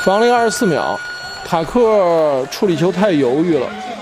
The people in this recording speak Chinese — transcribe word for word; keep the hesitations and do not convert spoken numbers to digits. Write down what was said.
防零二十四秒，塔克处理球太犹豫了。